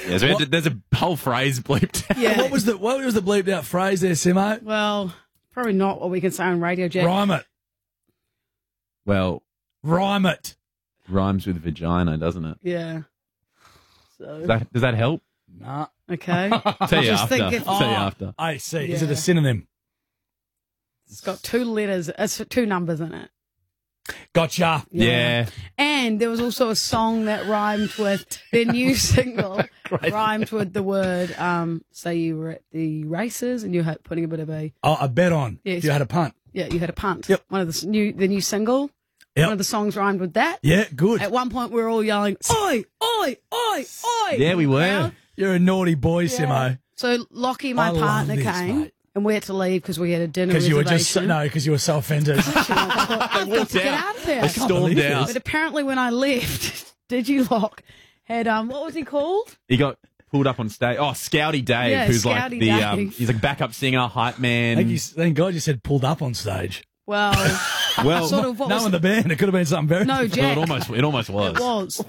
Yeah, so there's a whole phrase bleeped out. Yeah. What was the bleeped out phrase there, Simo? Well, probably not what we can say on Radio Jack. Rhyme it. Well, Rhyme it. rhymes with vagina, doesn't it? Yeah. So, Does that help? Nah. okay. Tell you Just after. thinking- Tell you after. I see. Is it Yeah. a synonym? It's got 2 letters. It's 2 numbers in it. Gotcha. Yeah. And there was also a song that rhymed with their new single, rhymed with the word, say you were at the races and you had putting a bit of a, Oh, I bet on. Yes. You had a punt. yeah, you had a punt. Yep. One of the new single, Yep. one of the songs rhymed with that. Yeah, good. At one point we were all yelling, oi, oi, oi, oi. Yeah, we were. Crowd. You're a naughty boy, Simo. So Lockie, my I love partner, this, came. mate. And we had to leave because we had a dinner Because you were reservation. just because you were so offended. I've got to get out of here. They stormed believe out. But apparently when I left, Digilock had, what was he called? He got pulled up on stage. Oh, Scouty Dave, Yeah, who's Scouty like the Dave. he's like backup singer, hype man. Thank God you said pulled up on stage. Well, Well, sort of what No, was in the band, it could have been something very No, different. Jack. it almost was. It was.